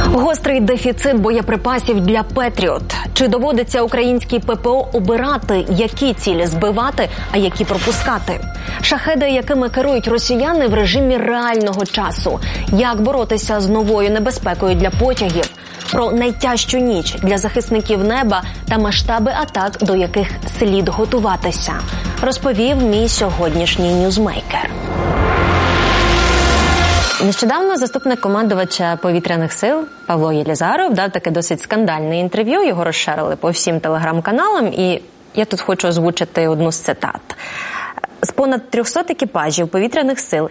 Гострий дефіцит боєприпасів для «Петріот». Чи доводиться українській ППО обирати, які цілі збивати, а які пропускати? Шахеди, якими керують росіяни в режимі реального часу. Як боротися з новою небезпекою для потягів? Про найтяжчу ніч для захисників неба та масштаби атак, до яких слід готуватися, розповів мій сьогоднішній ньюзмейкер. Нещодавно заступник командувача повітряних сил Павло Єлізаров дав таке досить скандальне інтерв'ю. Його розширили по всім телеграм-каналам, і я тут хочу озвучити одну з цитат. З понад 300 екіпажів повітряних сил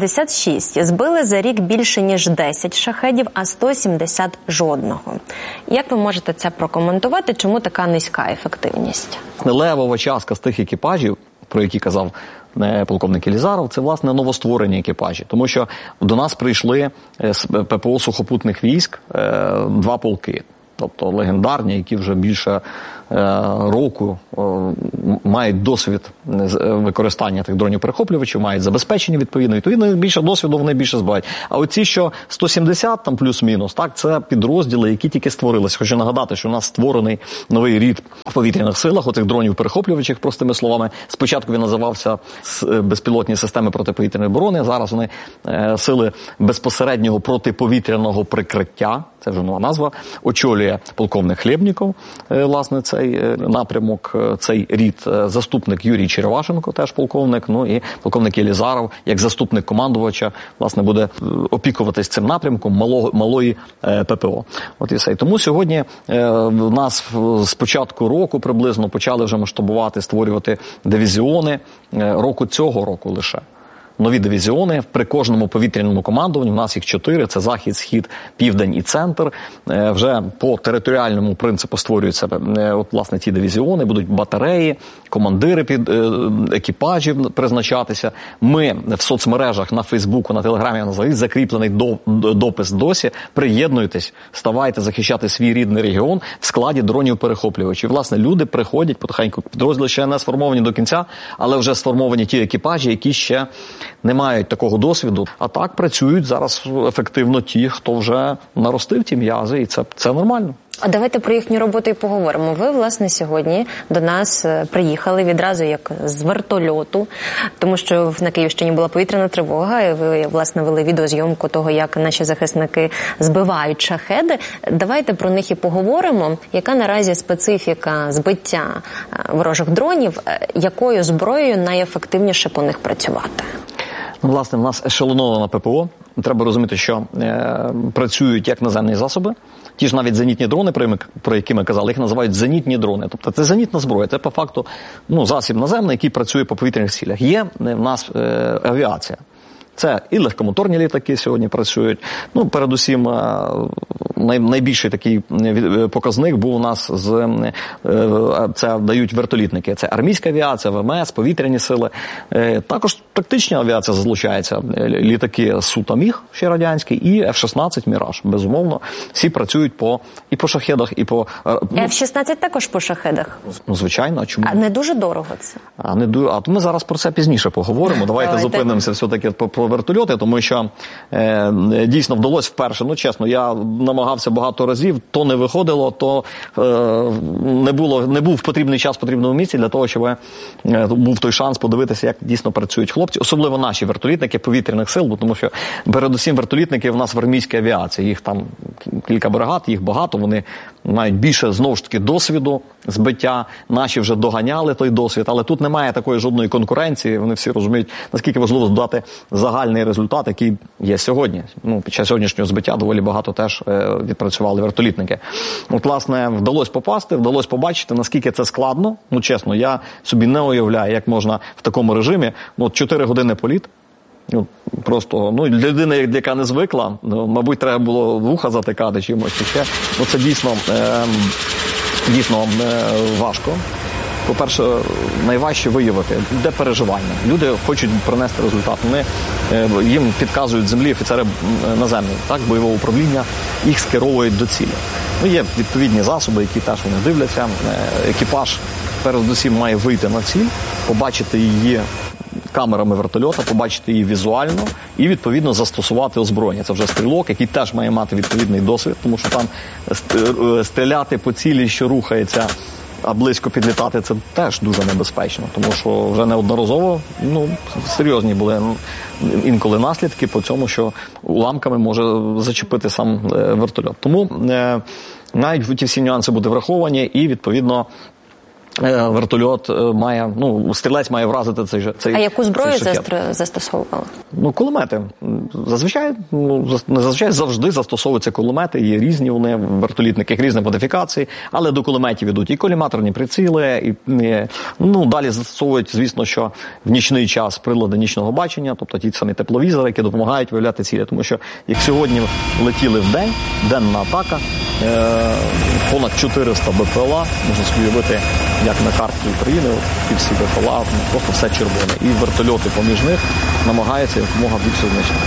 66 збили за рік більше, ніж 10 шахедів, а 170 – жодного. Як ви можете це прокоментувати? Чому така низька ефективність? Левова частка з тих екіпажів, про які казав полковник Єлізаров, це, власне, новостворені екіпажі. Тому що до нас прийшли з ППО сухопутних військ 2 полки. Тобто легендарні, які вже більше року мають досвід використання тих дронів-перехоплювачів, мають забезпечення відповідно. Відповідно, більше досвіду вони більше збирають. А оці, що 170, там плюс-мінус, так, це підрозділи, які тільки створились. Хочу нагадати, що у нас створений новий рід в повітряних силах, оцих дронів-перехоплювачів, простими словами. Спочатку він називався безпілотні системи протиповітряної оборони, зараз вони сили безпосереднього протиповітряного прикриття, це вже нова назва, очолює полковник Хлєбніков, власне, цей напрямок, цей рід, заступник Юрій Черевашенко, теж полковник, ну і полковник Єлізаров, як заступник командувача, власне, буде опікуватись цим напрямком малої ППО. От і все. І тому сьогодні в нас з початку року приблизно почали вже масштабувати, створювати дивізіони, цього року лише. Нові дивізіони при кожному повітряному командуванні, у нас їх 4, це Захід, Схід, Південь і Центр. Вже по територіальному принципу створюються от, власне, ті дивізіони, будуть батареї, командири під екіпажів призначатися. Ми в соцмережах, на Фейсбуку, на Телеграмі, закріплений допис досі, приєднуйтесь, ставайте захищати свій рідний регіон в складі дронів-перехоплювачів. Власне, люди приходять потихеньку, підрозділи ще не сформовані до кінця, але вже сформовані ті екіпажі, які ще не мають такого досвіду. А так працюють зараз ефективно ті, хто вже наростив ті м'язи, і це нормально. А давайте про їхню роботу і поговоримо. Ви, власне, сьогодні до нас приїхали відразу як з вертольоту, тому що на Київщині була повітряна тривога, і ви, власне, вели відеозйомку того, як наші захисники збивають шахеди. Давайте про них і поговоримо. Яка наразі специфіка збиття ворожих дронів, якою зброєю найефективніше по них працювати? Власне, в нас ешелонована ППО. Треба розуміти, що працюють як наземні засоби. Ті ж навіть зенітні дрони, про які ми казали, їх називають зенітні дрони. Тобто це зенітна зброя, це по факту засіб наземний, який працює по повітряних цілях. Є в нас авіація. Це і легкомоторні літаки сьогодні працюють. Передусім, найбільший такий показник був у нас це дають вертолітники. Це армійська авіація, ВМС, повітряні сили. Також тактична авіація залучається. Літаки Су-Міг, ще радянський, і F-16 «Міраж». Безумовно, всі працюють і по шахедах, і по... F-16 також по шахедах? Звичайно, а чому? А не дуже дорого це? А ми зараз про це пізніше поговоримо. Давайте зупинимося все-таки про вертольоти, тому що дійсно вдалося вперше. Чесно, я намагався багато разів, то не виходило, то не був в потрібний час в потрібному місці для того, щоб був той шанс подивитися, як дійсно працюють хлопці, особливо наші вертолітники повітряних сил, тому що передусім вертолітники в нас в армійській авіації, їх там кілька бригад, їх багато, вони мають більше, знову ж таки, досвіду збиття, наші вже доганяли той досвід, але тут немає такої жодної конкуренції, вони всі розуміють, наскільки важливо додати загальний результат, який є сьогодні. Під час сьогоднішнього збиття доволі багато теж відпрацювали вертолітники. Власне, вдалося попасти, вдалося побачити, наскільки це складно. Чесно, я собі не уявляю, як можна в такому режимі, 4 години політ, просто, для людини, яка не звикла, мабуть, треба було вуха затикати чимось ще. Це дійсно важко. По-перше, найважче виявити, де переживання. Люди хочуть принести результат. Їм підказують землі офіцери наземні, бойового управління, їх скеровують до цілі. Є відповідні засоби, які теж вони дивляться. Екіпаж передусім має вийти на ціль, побачити її камерами вертольота, побачити її візуально і, відповідно, застосувати озброєння. Це вже стрілок, який теж має мати відповідний досвід, тому що там стріляти по цілі, що рухається, а близько підлітати, це теж дуже небезпечно, тому що вже неодноразово серйозні були інколи наслідки по цьому, що уламками може зачепити сам вертольот. Тому навіть ті всі нюанси будуть враховані і, відповідно, вертольот має, стрілець має вразити цей А яку зброю застосовували? Кулемети. Зазвичай завжди застосовуються кулемети, є різні вони, вертолітники, різні модифікації, але до кулеметів ідуть і коліматорні приціли, далі застосовують, звісно, що в нічний час прилади нічного бачення, тобто ті самі тепловізори, які допомагають виявляти цілі, тому що як сьогодні летіли в день, денна атака, понад 400 БПЛА, можна собі уявити, як на карті України, ті всі БПЛА, просто все червоне. І вертольоти поміж них намагаються якомога більше знищити.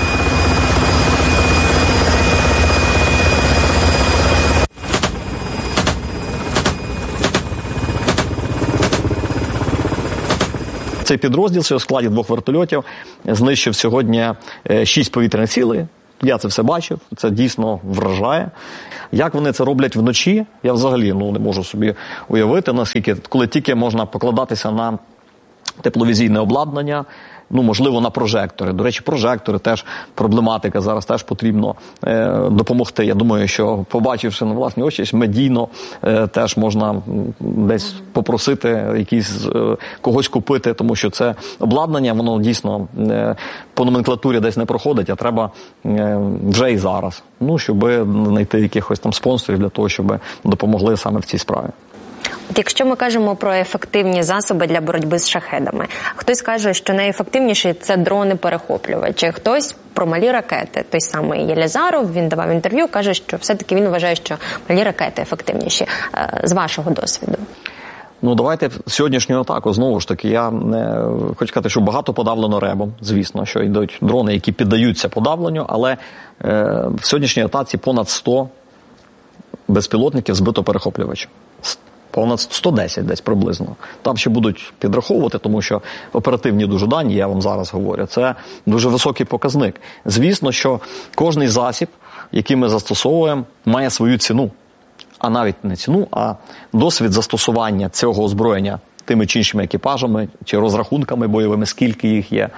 Цей підрозділ у складі 2 вертольотів знищив сьогодні 6 повітряних цілей. Я це все бачив, це дійсно вражає. Як вони це роблять вночі, я взагалі не можу собі уявити, наскільки, коли тільки можна покладатися на тепловізійне обладнання, можливо, на прожектори. До речі, прожектори теж проблематика, зараз теж потрібно допомогти. Я думаю, що побачивши на власні очі, медійно теж можна десь попросити когось купити, тому що це обладнання, воно дійсно по номенклатурі десь не проходить, а треба вже і зараз, щоб знайти якихось там спонсорів для того, щоб допомогли саме в цій справі. Якщо ми кажемо про ефективні засоби для боротьби з шахедами, хтось каже, що найефективніші – це дрони-перехоплювачі, хтось про малі ракети. Той самий Єлізаров, він давав інтерв'ю, каже, що все-таки він вважає, що малі ракети ефективніші. З вашого досвіду? Давайте сьогоднішню атаку, знову ж таки, я хочу сказати, що багато подавлено РЕБом, звісно, що йдуть дрони, які піддаються подавленню, але в сьогоднішній атаці понад 100 безпілотників збито перехоплювачів. Понад 110 десь приблизно. Там ще будуть підраховувати, тому що оперативні дуже дані, я вам зараз говорю, це дуже високий показник. Звісно, що кожний засіб, який ми застосовуємо, має свою ціну. А навіть не ціну, а досвід застосування цього озброєння тими чи іншими екіпажами, чи розрахунками бойовими, скільки їх є.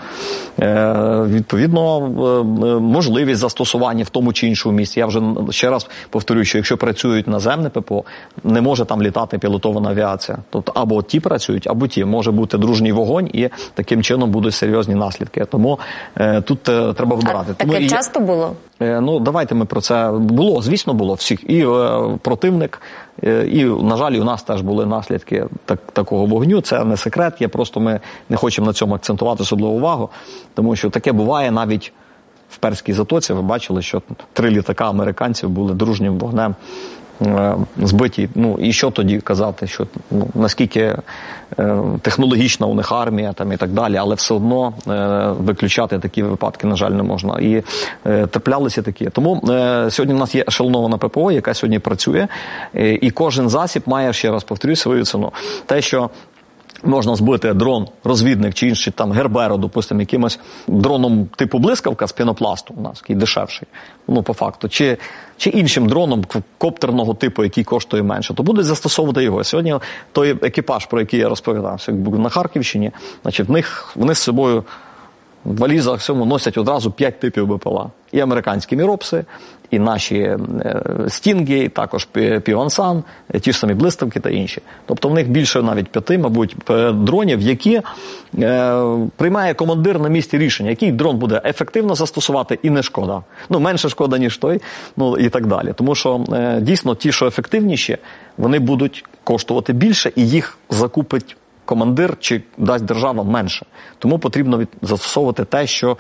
Відповідно, можливість застосування в тому чи іншому місці. Я вже ще раз повторюю, що якщо працюють наземне ППО, не може там літати пілотована авіація. Тобто або ті працюють, або ті. Може бути дружній вогонь і таким чином будуть серйозні наслідки. Тому тут треба вибирати. А таке часто було? Давайте ми про це. Було, звісно, було всіх. І противник, і, на жаль, у нас теж були наслідки такого вогню. Це не секрет, просто ми не хочемо на цьому акцентувати особливу увагу, тому що таке буває навіть в Перській затоці. Ви бачили, що 3 літака американців були дружнім вогнем збиті. І що тоді казати, що наскільки технологічна у них армія і так далі, але все одно виключати такі випадки, на жаль, не можна. І траплялися такі. Тому сьогодні в нас є ешелонована ППО, яка сьогодні працює, і кожен засіб має, ще раз повторюю, свою ціну. Те, що можна збити дрон, розвідник чи інший там Герберо, допустимо, якимось дроном типу блискавка з пінопласту у нас, який дешевший, по факту, чи іншим дроном коптерного типу, який коштує менше, то будуть застосовувати його. Сьогодні той екіпаж, про який я розповідав, на Харківщині, значить, вони з собою в валізах всьому носять одразу 5 типів БПЛА. І американські міропси, і наші стінги, і також Півансан, ті ж самі блискавки та інші. Тобто в них більше навіть 5, мабуть, дронів, які приймає командир на місці рішення, який дрон буде ефективно застосувати і не шкода. Менше шкода, ніж той, і так далі. Тому що дійсно ті, що ефективніші, вони будуть коштувати більше і їх закупить командир чи дасть держава менше. Тому потрібно застосовувати те, що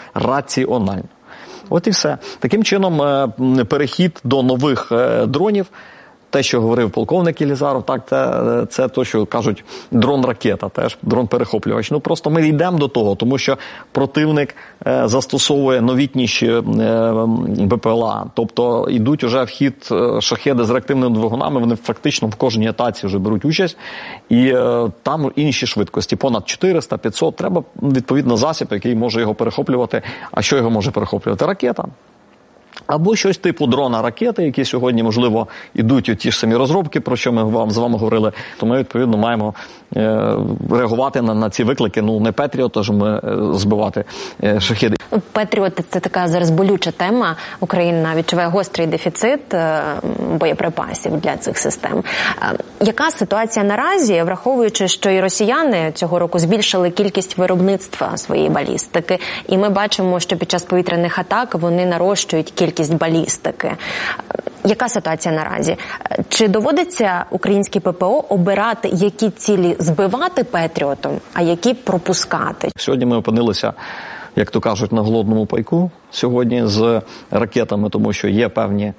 раціонально. От і все. Таким чином, перехід до нових дронів те, що говорив полковник Єлізаров, так, це те, що кажуть дрон-ракета, теж дрон-перехоплювач. Ну, просто ми йдемо до того, тому що противник застосовує новітніші БПЛА. Тобто йдуть уже в хід шахеди з реактивними двигунами, вони фактично в кожній атаці вже беруть участь. І там інші швидкості, понад 400, 500. Треба, відповідно, засіб, який може його перехоплювати. А що його може перехоплювати? Ракета. Або щось типу дрона-ракети, які сьогодні, можливо, йдуть у ті ж самі розробки, про що ми з вами говорили. То ми, відповідно, маємо реагувати на ці виклики. Ну, не Петріотами збивати шахеди. Петріоти – це така зараз болюча тема. Україна відчуває гострий дефіцит боєприпасів для цих систем. Яка ситуація наразі, враховуючи, що і росіяни цього року збільшили кількість виробництва своєї балістики, і ми бачимо, що під час повітряних атак вони нарощують кількість балістики. Яка ситуація наразі? Чи доводиться українській ППО обирати, які цілі збивати Петріотом, а які пропускати? Сьогодні ми опинилися, як то кажуть, на голодному пайку сьогодні з ракетами, тому що є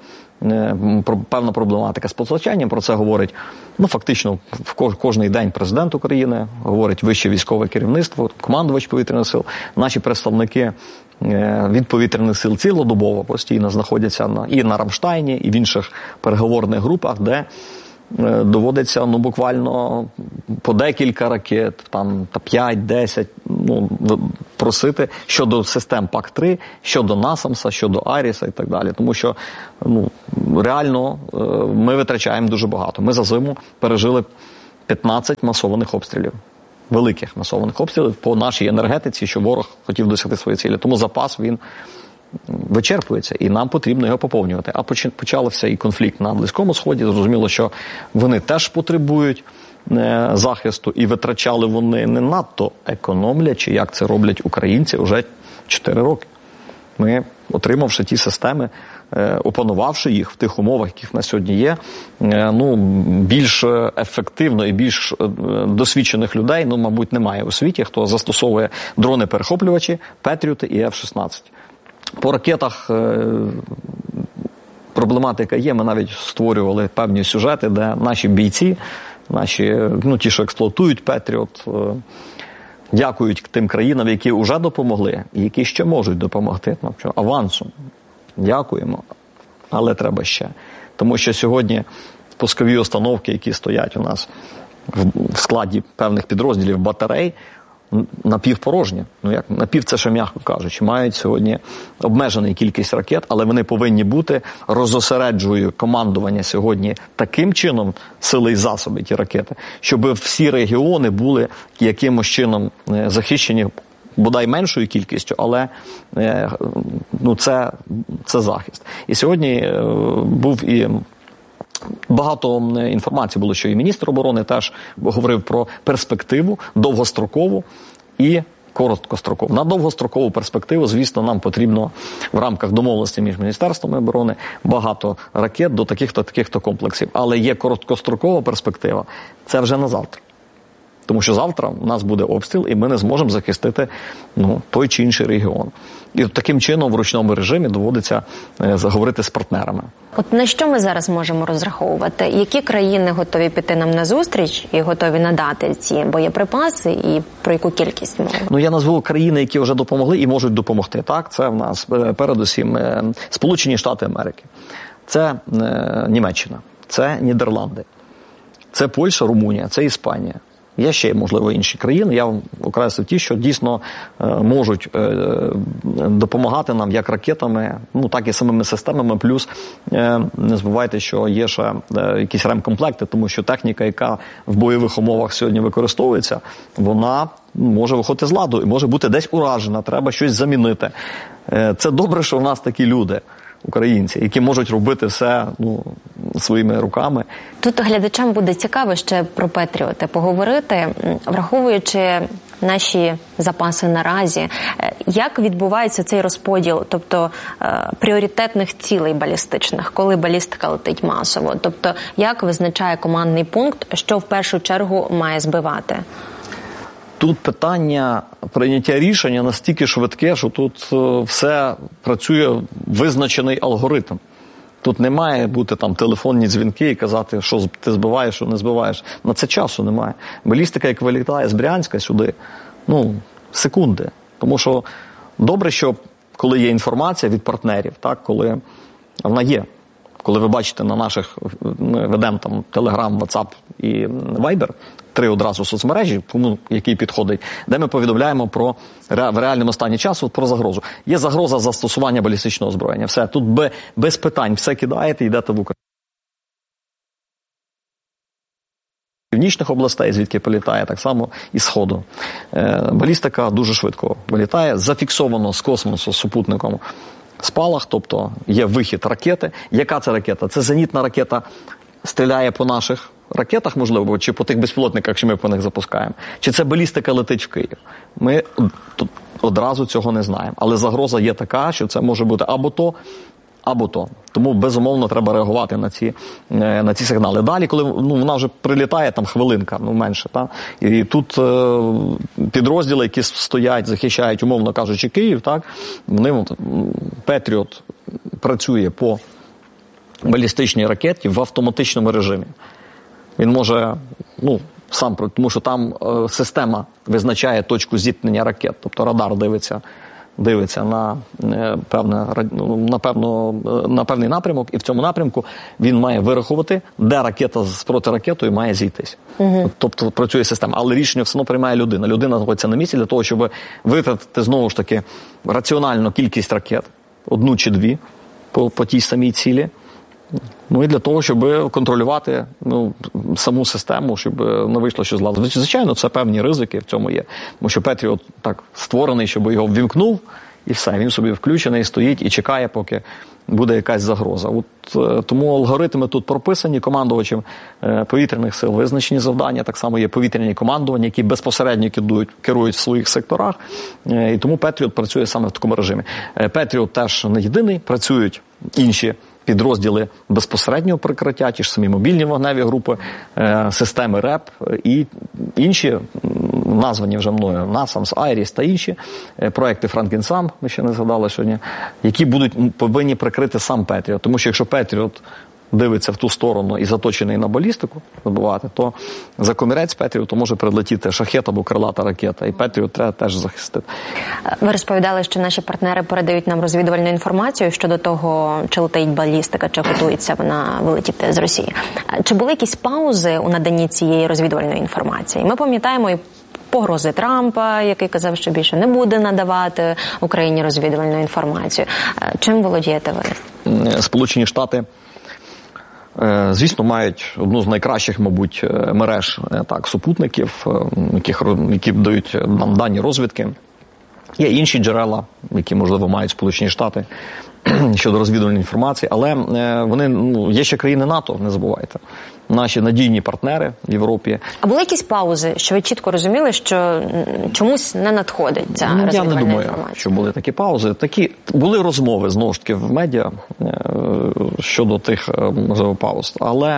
певна проблематика з постачанням. Про це говорить, фактично, кожний день президент України, говорить вище військове керівництво, командувач повітряних сил. Наші представники від повітряних сил цілодобово постійно знаходяться і на Рамштайні, і в інших переговорних групах, де доводиться буквально по декілька ракет, там 5-10, просити щодо систем ПАК-3, щодо Насамса, щодо Аріса і так далі. Тому що реально ми витрачаємо дуже багато. Ми за зиму пережили 15 масованих обстрілів. Великих масованих обстрілів по нашій енергетиці, що ворог хотів досягти свої цілі. Тому запас, він вичерпується, і нам потрібно його поповнювати. А почався і конфлікт на Близькому Сході. Зрозуміло, що вони теж потребують захисту, і витрачали вони не надто економлячи, як це роблять українці вже 4 роки. Ми, отримавши ті системи, опанувавши їх в тих умовах, яких на сьогодні є, більш ефективно і більш досвідчених людей, мабуть, немає у світі, хто застосовує дрони-перехоплювачі, Петріоти і F-16. По ракетах проблематика є, ми навіть створювали певні сюжети, де наші бійці, ті, що експлуатують Петріот, дякують тим країнам, які вже допомогли і які ще можуть допомогти. Авансом. Дякуємо, але треба ще. Тому що сьогодні пускові установки, які стоять у нас в складі певних підрозділів батарей, напівпорожні. Як напів, це ще м'яко кажучи. Мають сьогодні обмежену кількість ракет, але вони повинні бути, розосереджує командування сьогодні таким чином сили і засоби, ті ракети, щоб всі регіони були якимось чином захищені, бодай меншою кількістю, але це захист. І сьогодні був і багато інформації було, що і міністр оборони теж говорив про перспективу довгострокову і короткострокову. На довгострокову перспективу, звісно, нам потрібно в рамках домовленості між Міністерством оборони багато ракет до таких-то комплексів. Але є короткострокова перспектива, це вже на завтра. Тому що завтра у нас буде обстріл, і ми не зможемо захистити той чи інший регіон. І таким чином в ручному режимі доводиться заговорити з партнерами. От на що ми зараз можемо розраховувати? Які країни готові піти нам на зустріч і готові надати ці боєприпаси, і про яку кількість мови? Я назву країни, які вже допомогли і можуть допомогти. Так, це в нас передусім Сполучені Штати Америки, це Німеччина, це Нідерланди, це Польща, Румунія, це Іспанія. Є ще, можливо, інші країни, я вам окреслив ті, що дійсно можуть допомагати нам як ракетами, так і самими системами, плюс не забувайте, що є ще якісь ремкомплекти, тому що техніка, яка в бойових умовах сьогодні використовується, вона може виходити з ладу і може бути десь уражена, треба щось замінити. Це добре, що в нас такі люди, українці, які можуть робити все своїми руками. Тут глядачам буде цікаво ще про Петріоти поговорити, враховуючи наші запаси наразі. Як відбувається цей розподіл, тобто пріоритетних цілей балістичних, коли балістика летить масово? Тобто, як визначає командний пункт, що в першу чергу має збивати? Тут питання прийняття рішення настільки швидке, що тут все працює визначений алгоритм. Тут не має бути там телефонні дзвінки і казати, що ти збиваєш, що не збиваєш. На це часу немає. Балістика, як вилітає з Брянська сюди, секунди. Тому що добре, що коли є інформація від партнерів, так, коли вона є. Коли ви бачите на наших, ми ведемо там Telegram, WhatsApp і Viber, 3 одразу соцмережі, кому який підходить, де ми повідомляємо про в реальному стані часу про загрозу. Є загроза застосування балістичного озброєння. Все, тут без питань, все кидаєте і йдете в Україну. Північних областей, звідки політає, так само і Сходу. Балістика дуже швидко вилітає, зафіксовано з космосу з супутником спалах, тобто є вихід ракети. Яка це ракета? Це зенітна ракета стріляє по наших ракетах, можливо, чи по тих безпілотниках, що ми по них запускаємо. Чи це балістика летить в Київ? Ми тут одразу цього не знаємо. Але загроза є така, що це може бути або то, або то. Тому, безумовно, треба реагувати на ці сигнали. Далі, коли вона вже прилітає, там хвилинка, менше, та? І тут підрозділи, які стоять, захищають, умовно кажучи, Київ, так? Вони, Петріот працює по балістичній ракеті в автоматичному режимі. Він може, тому що там система визначає точку зіткнення ракет, тобто радар дивиться на певний напрямок, і в цьому напрямку він має вирахувати, де ракета з протиракетою має зійтись. Тобто працює система, але рішення все одно приймає людина. Людина знаходиться на місці для того, щоб витратити знову ж таки раціональну кількість ракет, 1 чи 2 по тій самій цілі. І для того, щоб контролювати саму систему, щоб не вийшло щось зла. Звичайно, це певні ризики в цьому є. Тому що Петріот так створений, щоб його ввімкнув, і все. Він собі включений, стоїть і чекає, поки буде якась загроза. Тому алгоритми тут прописані, командувачем повітряних сил визначені завдання, так само є повітряні командування, які безпосередньо керують в своїх секторах. І тому Петріот працює саме в такому режимі. Петріот теж не єдиний, працюють інші підрозділи безпосереднього прикриття, ті ж самі мобільні вогневі групи, системи РЕП і інші, названі вже мною, NASAMS, IRIS та інші проекти Франкенсам, ми ще не згадали сьогодні, які повинні прикрити сам Петріот. Тому що якщо Петріот дивиться в ту сторону і заточений на балістику забивати, то за комірець Петріоту може прилетіти шахет або крилата ракета, і Петріот треба теж захистити. Ви розповідали, що наші партнери передають нам розвідувальну інформацію щодо того, чи летить балістика, чи готується вона вилетіти з Росії. Чи були якісь паузи у наданні цієї розвідувальної інформації? Ми пам'ятаємо і погрози Трампа, який казав, що більше не буде надавати Україні розвідувальну інформацію. Чим володієте ви? Сполучені Штати, звісно, мають одну з найкращих, мабуть, мереж супутників, які дають нам дані розвідки. Є інші джерела, які, можливо, мають Сполучені Штати щодо розвідувальної інформації, але є ще країни НАТО, не забувайте. Наші надійні партнери в Європі. А були якісь паузи, що ви чітко розуміли, що чомусь не надходить ця розвідувальна інформація? Я не думаю, що були такі паузи. Були розмови, знову ж таки, в медіа щодо тих, можливо, пауз. Але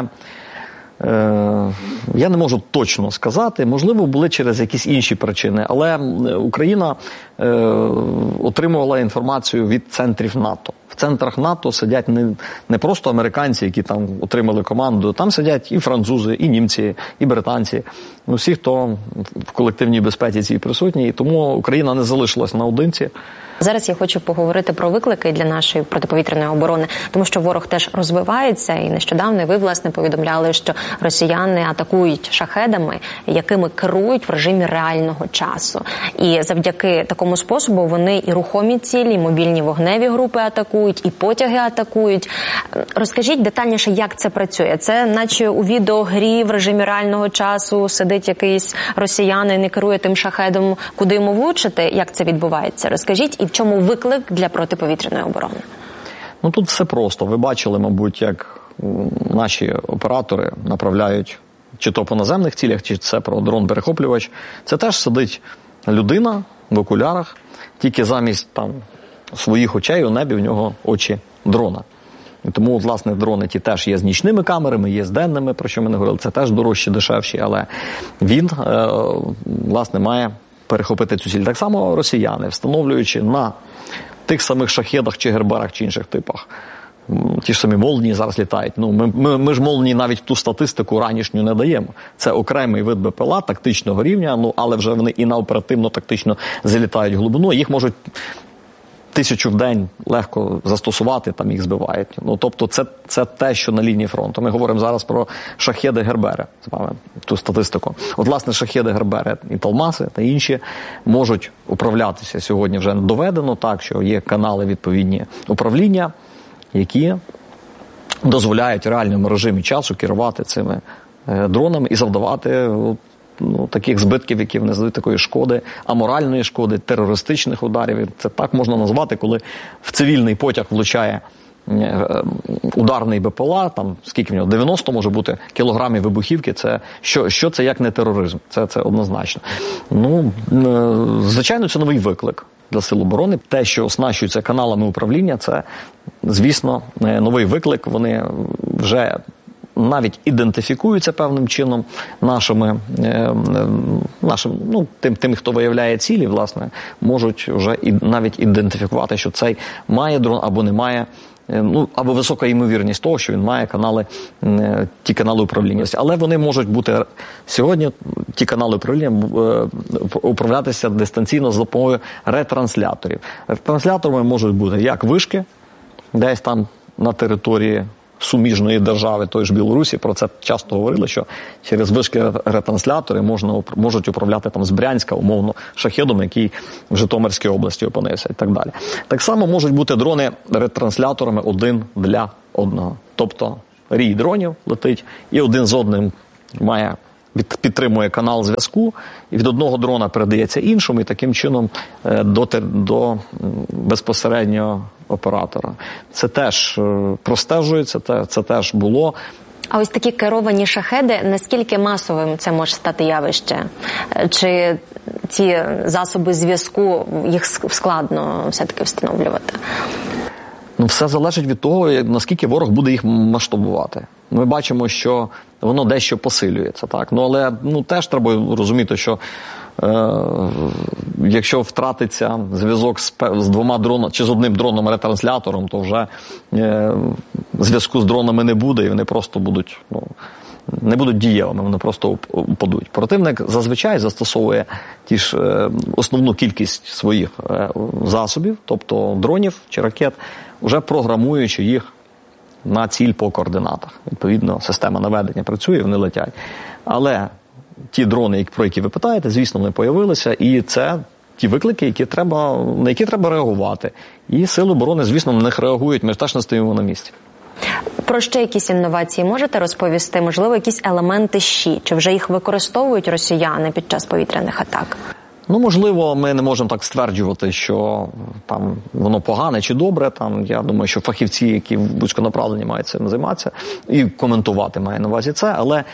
я не можу точно сказати, можливо, були через якісь інші причини, але Україна отримувала інформацію від центрів НАТО. В центрах НАТО сидять не просто американці, які там отримали команду, там сидять і французи, і німці, і британці, всі, хто в колективній безпеці цій присутні, і тому Україна не залишилась наодинці. Зараз я хочу поговорити про виклики для нашої протиповітряної оборони, тому що ворог теж розвивається, і нещодавно ви, власне, повідомляли, що росіяни атакують шахедами, якими керують в режимі реального часу. І завдяки такому способу вони і рухомі цілі, і мобільні вогневі групи атакують, і потяги атакують. Розкажіть детальніше, як це працює? Це наче у відеогрі в режимі реального часу сидить якийсь росіянин і керує тим шахедом, куди йому влучити? Як це відбувається? Розкажіть, і в чому виклик для протиповітряної оборони? Тут все просто. Ви бачили, мабуть, як наші оператори направляють чи то по наземних цілях, чи це про дрон-перехоплювач. Це теж сидить людина в окулярах, тільки замість своїх очей у небі в нього очі дрона. І тому, власне, дрони ті теж є з нічними камерами, є з денними, про що ми не говорили, це теж дорожчі, дешевші, але він, власне, має перехопити цю ціль. Так само росіяни, встановлюючи на тих самих шахедах чи герберах чи інших типах ті ж самі молнії зараз літають. Ну, ми ж молнії навіть в ту статистику ранішню не даємо. Це окремий вид БПЛА тактичного рівня, ну, але вже вони і на оперативно-тактично залітають в глибину. Їх можуть 1000 в день легко застосувати, там їх збивають. Ну, тобто це те, що на лінії фронту. Ми говоримо зараз про шахеди Гербери, з вами ту статистику. От, власне, шахеди Гербери і Талмаси та інші можуть управлятися. Сьогодні вже доведено так, що є канали відповідні управління, які дозволяють в реальному режимі часу керувати цими дронами і завдавати таких збитків, які вони задають, такої шкоди, аморальної шкоди, терористичних ударів. Це так можна назвати, коли в цивільний потяг влучає ударний БПЛА, там скільки в нього, 90 може бути кілограмів вибухівки, це що це як не тероризм, це однозначно. Ну, звичайно, це новий виклик для Сил оборони. Те, що оснащується каналами управління, це, звісно, новий виклик. Вони вже навіть ідентифікуються певним чином нашим, тим, хто виявляє цілі, власне, можуть вже навіть ідентифікувати, що цей має дрон або не має, або висока ймовірність того, що він має ті канали управління. Але вони можуть бути сьогодні, ті канали управління, управлятися дистанційно за допомогою ретрансляторів. Ретрансляторами можуть бути як вишки, десь там на території суміжної держави, тої ж Білорусі, про це часто говорили, що через вишки ретранслятори можуть управляти там з Брянська, умовно, шахедом, який в Житомирській області опинився і так далі. Так само можуть бути дрони ретрансляторами один для одного. Тобто рій дронів летить і один з одним підтримує канал зв'язку, і від одного дрона передається іншому, і таким чином до безпосереднього оператора. Це теж простежується, це теж було. А ось такі керовані шахеди, наскільки масовим це може стати явище? Чи ці засоби зв'язку, їх складно все-таки встановлювати? Ну, все залежить від того, наскільки ворог буде їх масштабувати. Ми бачимо, що воно дещо посилюється, так? Але теж треба розуміти, що якщо втратиться зв'язок з двома дронами чи з одним дроном-ретранслятором, то вже зв'язку з дронами не буде, і вони просто будуть не будуть дієвими, вони просто упадуть. Противник зазвичай застосовує ті ж основну кількість своїх засобів, тобто дронів чи ракет, вже програмуючи їх на ціль по координатах. Відповідно, система наведення працює, вони летять. Але ті дрони, про які ви питаєте, звісно, вони появилися, і це ті виклики, на які треба реагувати. І Сили оборони, звісно, на них реагують, ми ж теж не стоїмо на місці. Про ще якісь інновації можете розповісти? Можливо, якісь елементи ЩІ? Чи вже їх використовують росіяни під час повітряних атак? Можливо, ми не можемо так стверджувати, що там воно погане чи добре. Я думаю, що фахівці, які вузьконаправлені, мають цим займатися і коментувати, має на увазі це. Але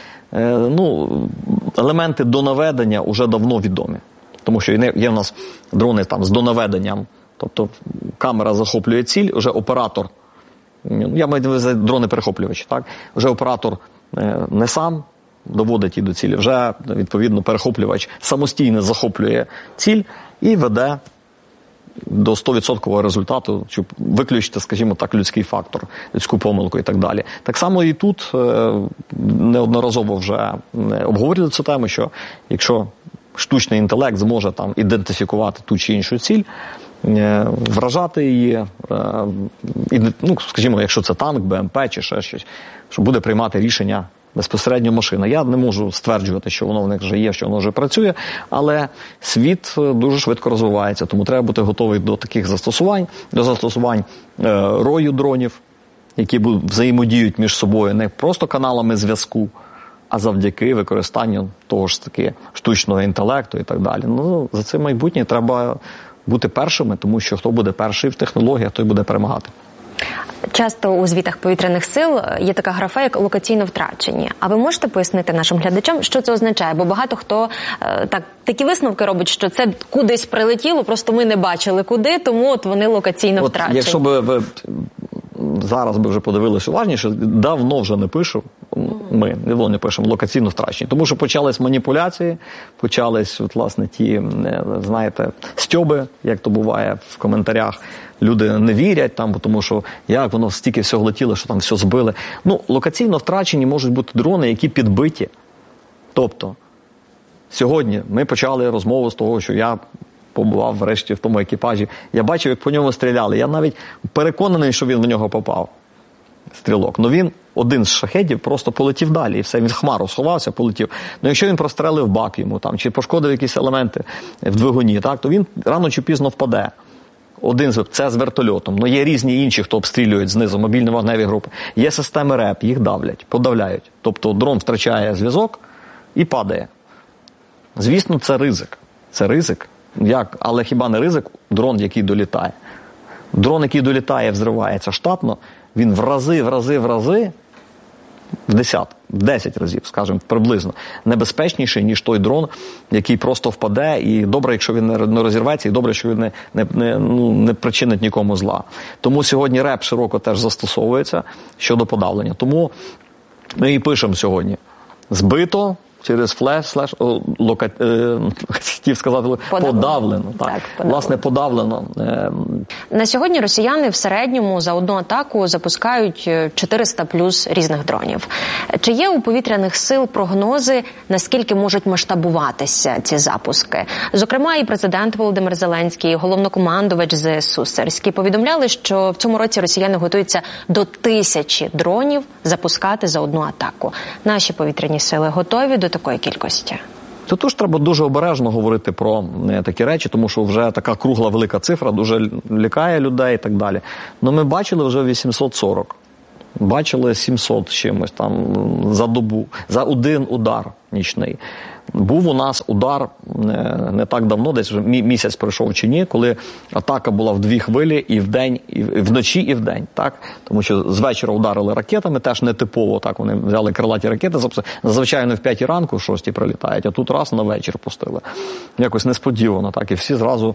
елементи донаведення вже давно відомі. Тому що є в нас дрони з донаведенням. Тобто камера захоплює ціль, вже оператор, я маю на увазі дрони-перехоплювачі, так? Вже оператор не сам доводить її до цілі, вже, відповідно, перехоплювач самостійно захоплює ціль і веде до 100% результату, щоб виключити, скажімо так, людський фактор, людську помилку і так далі. Так само і тут неодноразово вже обговорювали цю тему, що якщо штучний інтелект зможе ідентифікувати ту чи іншу ціль, вражати її, скажімо, якщо це танк, БМП чи ще щось, що буде приймати рішення безпосередньо машина. Я не можу стверджувати, що воно в них вже є, що воно вже працює, але світ дуже швидко розвивається, тому треба бути готовий до таких застосувань, до застосувань рою дронів, які взаємодіють між собою не просто каналами зв'язку, а завдяки використанню того ж таки штучного інтелекту і так далі. За це майбутнє треба бути першими, тому що хто буде перший в технологіях, той буде перемагати. Часто у звітах повітряних сил є така графа, як локаційно втрачені. А ви можете пояснити нашим глядачам, що це означає? Бо багато хто такі висновки робить, що це кудись прилетіло, просто ми не бачили куди, тому вони локаційно втрачені. Якщо б ви зараз вже подивилися уважніше, давно вже не пишу. Ми не пишемо локаційно втрачені. Тому що почались маніпуляції, почались, власне, ті, знаєте, стьоби, як то буває в коментарях. Люди не вірять там, тому що як воно стільки всього летіло, що там все збили. Локаційно втрачені можуть бути дрони, які підбиті. Тобто, сьогодні ми почали розмову з того, що я побував врешті в тому екіпажі. Я бачив, як по ньому стріляли. Я навіть переконаний, що він в нього попав. Стрілок. Він один з шахедів просто полетів далі, і все, він в хмару сховався, полетів. Якщо він прострелив бак йому, там, чи пошкодив якісь елементи в двигуні, так, то він рано чи пізно впаде. Це з вертольотом. Є різні інші, хто обстрілюють знизу, мобільні вогневі групи. Є системи РЕП, їх давлять, подавляють. Тобто дрон втрачає зв'язок і падає. Звісно, це ризик. Це ризик. Але хіба не ризик дрон, який долітає? Дрон, який долітає, взривається штатно, він в рази, в 10 разів, скажімо, приблизно, небезпечніший, ніж той дрон, який просто впаде, і добре, якщо він не розірветься, і добре, що він не причинить нікому зла. Тому сьогодні РЕП широко теж застосовується щодо подавлення. Тому ми і пишемо сьогодні: збито через хотів сказати, подавлено. Так, власне, подавлено. На сьогодні росіяни в середньому за одну атаку запускають 400 плюс різних дронів. Чи є у повітряних сил прогнози, наскільки можуть масштабуватися ці запуски? Зокрема, і президент Володимир Зеленський, і головнокомандувач ЗСУ Сирський повідомляли, що в цьому році росіяни готуються до 1000 дронів запускати за одну атаку. Наші повітряні сили готові до такої кількості? Тож треба дуже обережно говорити про такі речі, тому що вже така кругла велика цифра дуже лякає людей і так далі. Ми бачили вже 840. Бачили 700 чимось там за добу, за один удар нічний. Був у нас удар не так давно, десь вже місяць пройшов чи ні, коли атака була в 2 хвилі і вдень, і вночі, і вдень, так? Тому що з вечора ударили ракетами, теж нетипово, так, вони взяли крилаті ракети, зазвичай вони в 5 ранку, в 6 прилітають, а тут раз на вечір пустили. Якось несподівано, так, і всі зразу,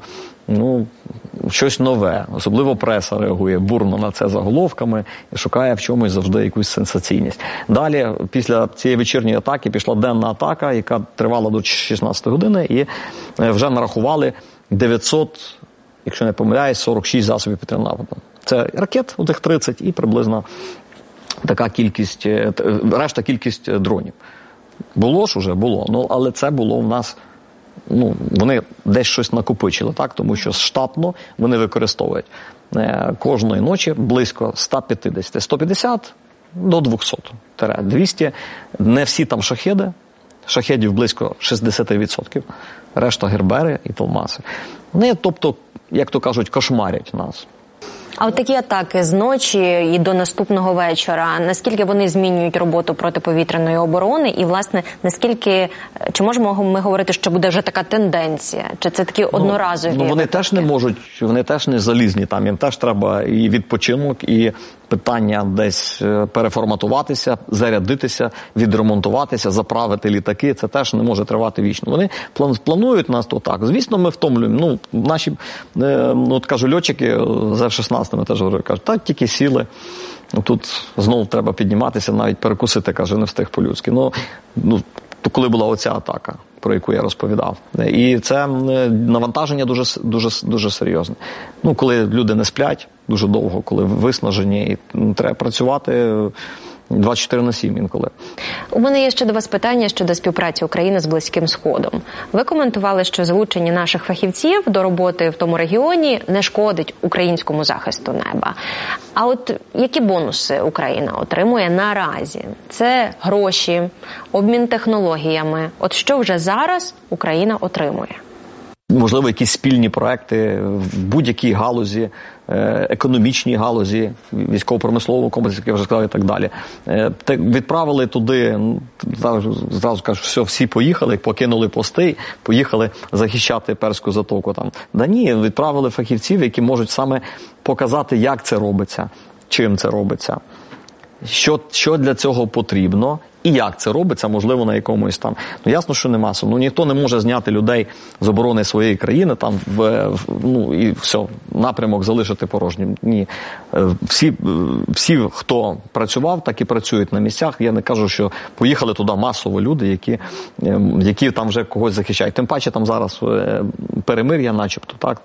щось нове. Особливо преса реагує бурно на це заголовками і шукає в чомусь завжди якусь сенсаційність. Далі, після цієї вечірньої атаки, пішла денна атака, яка тривала до 16 години, і вже нарахували 900, якщо не помиляюсь, 46 засобів повітряного нападу. Це ракет, у тих 30, і приблизно така кількість, решта кількість дронів. Було ж уже? Було. Але це було в нас, вони десь щось накопичили, так? Тому що штатно вони використовують кожної ночі близько 150, 150 до 200, 200. Не всі там шахеди. Шахедів близько 60%, решта гербери і толмаси. Тобто, як то кажуть, кошмарять нас. А от такі атаки з ночі і до наступного вечора, наскільки вони змінюють роботу протиповітряної оборони? І, власне, чи можемо ми говорити, що буде вже така тенденція? Чи це такі одноразові? Вони теж не можуть, вони теж не залізні там. Їм теж треба і відпочинок, і питання десь переформатуватися, зарядитися, відремонтуватися, заправити літаки. Це теж не може тривати вічно. Вони планують нас то так. Звісно, ми втомлюємо. Наші, кажу, льотчики з F-16 теж говорять, кажуть, так, тільки сіли. Тут знову треба підніматися, навіть перекусити, каже, не встиг по-людськи. То коли була оця атака, про яку я розповідав. І це навантаження дуже серйозне. Коли люди не сплять дуже довго, коли виснажені, і треба працювати 24/7 інколи. У мене є ще до вас питання щодо співпраці України з Близьким Сходом. Ви коментували, що залучення наших фахівців до роботи в тому регіоні не шкодить українському захисту неба. А от які бонуси Україна отримує наразі? Це гроші, обмін технологіями. От що вже зараз Україна отримує? Можливо, якісь спільні проекти в будь-якій галузі, економічній галузі, військово-промисловому комплексі, як я вже сказав, і так далі. Відправили туди, зразу кажуть, всі поїхали, покинули пости, поїхали захищати Перську затоку. Ні, відправили фахівців, які можуть саме показати, як це робиться, чим це робиться, що для цього потрібно, І як це робиться, можливо, на якомусь там. Ну, ясно, що не масово. Ну, ніхто не може зняти людей з оборони своєї країни, там, і все, напрямок залишити порожнім. Ні. Всі, хто працював, так і працюють на місцях. Я не кажу, що поїхали туди масово люди, які там вже когось захищають. Тим паче там зараз перемир'я, начебто, так,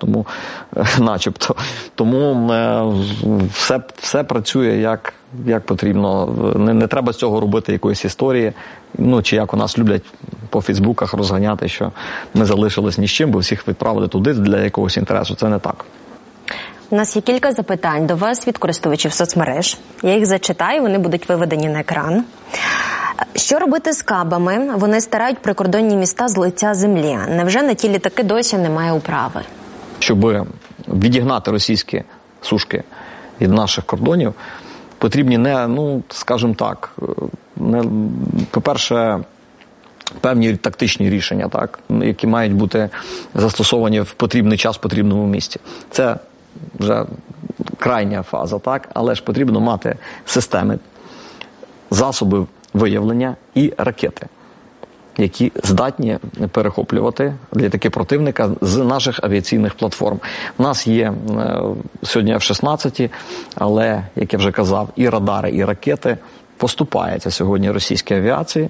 тому все працює як потрібно. Не треба з цього робити якоїсь історії, чи як у нас люблять по фейсбуках розганяти, що ми залишились ні з чим, бо всіх відправили туди для якогось інтересу. Це не так. У нас є кілька запитань до вас від користувачів соцмереж. Я їх зачитаю, вони будуть виведені на екран. Що робити з кабами? Вони стирають прикордонні міста з лиця землі. Невже на ті літаки досі немає управи? Щоб відігнати російські сушки від наших кордонів, потрібні скажімо так, по-перше, певні тактичні рішення, так, які мають бути застосовані в потрібний час в потрібному місці. Це вже крайня фаза, так, але ж потрібно мати системи, засоби виявлення і ракети, які здатні перехоплювати літаки противника з наших авіаційних платформ. У нас є сьогодні F-16, але, як я вже казав, і радари, і ракети поступаються сьогодні російській авіації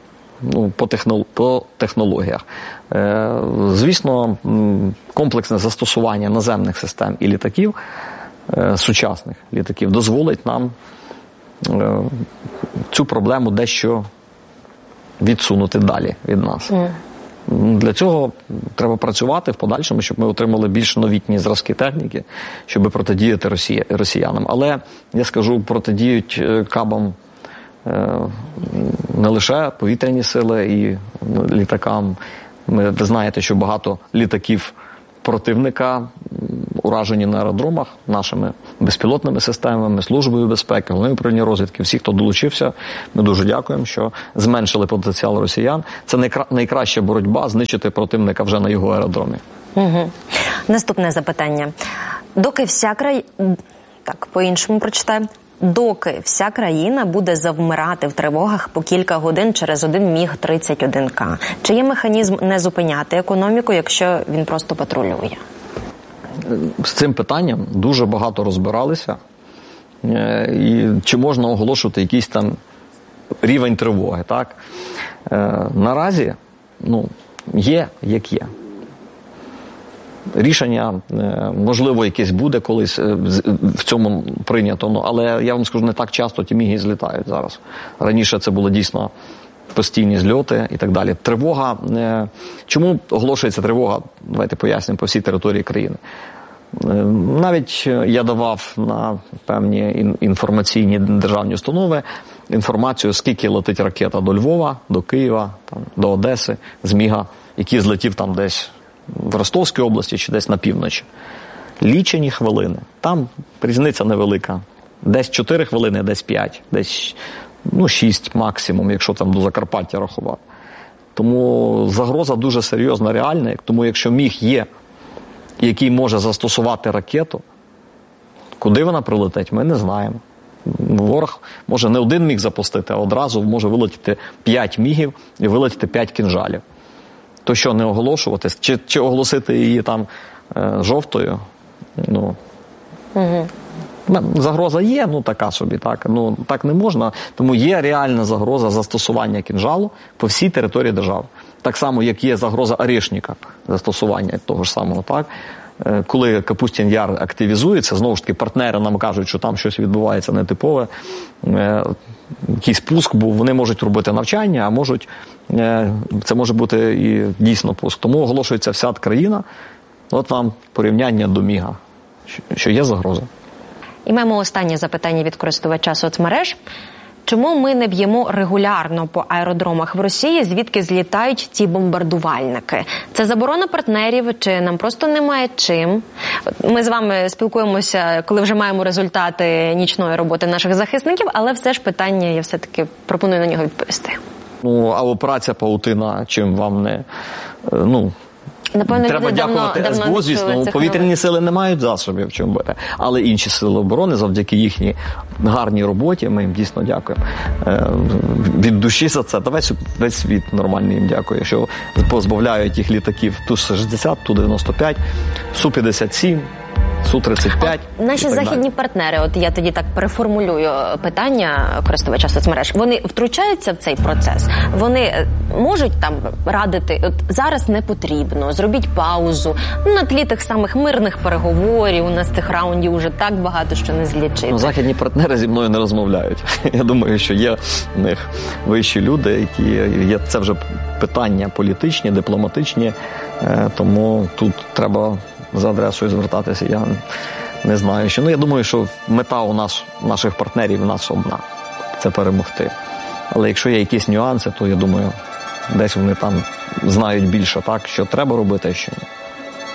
по технологіях. Звісно, комплексне застосування наземних систем і літаків, сучасних літаків, дозволить нам цю проблему дещо відсунути далі від нас. Для цього треба працювати в подальшому, щоб ми отримали більш новітні зразки техніки, щоб протидіяти росіянам. Але, я скажу, протидіють кабам не лише повітряні сили і літакам. Ви знаєте, що багато літаків противника уражені на аеродромах нашими безпілотними системами, Службою безпеки, Головним управлінням розвідки. Всі, хто долучився, ми дуже дякуємо, що зменшили потенціал росіян. Це найкраща боротьба — знищити противника вже на його аеродромі. Угу. Наступне запитання. Доки вся країна буде завмирати в тривогах по кілька годин через один Міг-31К, чи є механізм не зупиняти економіку, якщо він просто патрулює? З цим питанням дуже багато розбиралися. І чи можна оголошувати якийсь там рівень тривоги, так? Наразі, є як є. Рішення, можливо, якесь буде колись в цьому прийнято, але я вам скажу, не так часто ті міги злітають зараз. Раніше це було дійсно постійні зльоти і так далі. Тривога, чому оголошується тривога, давайте пояснимо, по всій території країни. Навіть я давав на певні інформаційні державні установи інформацію, скільки летить ракета до Львова, до Києва, до Одеси, з Міга, який злетів там десь в Ростовській області чи десь на півночі. Лічені хвилини. Там різниця невелика. Десь 4 хвилини, десь 5, десь 6 максимум, якщо там до Закарпаття рахувати. Тому загроза дуже серйозна, реальна. Тому якщо міг є, який може застосувати ракету, куди вона прилетить, ми не знаємо. Ворог може не один міг запустити, а одразу може вилетіти 5 мігів і вилетіти 5 кінжалів. То що, не оголошувати? Чи оголосити її там жовтою? Загроза є, така собі, так. Так не можна. Тому є реальна загроза застосування кінжалу по всій території держави. Так само, як є загроза Орешника, застосування того ж самого, так. Коли Капустін Яр активізується, знову ж таки, партнери нам кажуть, що там щось відбувається нетипове, якийсь пуск, бо вони можуть робити навчання, а можуть, це може бути і дійсно пуск. Тому оголошується вся країна, от вам порівняння до Міга, що є загроза. І маємо останнє запитання від користувача соцмереж. Чому ми не б'ємо регулярно по аеродромах в Росії, звідки злітають ці бомбардувальники? Це заборона партнерів, чи нам просто немає чим? Ми з вами спілкуємося, коли вже маємо результати нічної роботи наших захисників, але все ж питання, я все-таки пропоную на нього відповісти. А операція «Павутина» чим вам не... Напевно, треба дякувати СБУ, звісно, повітряні сили не мають засобів, чим бити. Але інші сили оборони, завдяки їхній гарній роботі, ми їм дійсно дякуємо. Від душі за це. Та весь світ нормальний їм дякує, що позбавляють їх літаків Ту-60, Ту-95, Су-57, Су-35. Наші західні партнери, от я тоді так переформулюю питання користувача соцмереж, вони втручаються в цей процес? Вони можуть там радити, от зараз не потрібно, зробіть паузу, на тлі тих самих мирних переговорів, у нас цих раундів уже так багато, що не злічити. Західні партнери зі мною не розмовляють. Я думаю, що є в них вищі люди, які є, це вже питання політичні, дипломатичні, тому тут треба за адресою звертатися, я не знаю, що. Я думаю, що мета у нас, наших партнерів, у нас одна – це перемогти. Але якщо є якісь нюанси, то, я думаю, десь вони там знають більше, так, що треба робити, а що ні.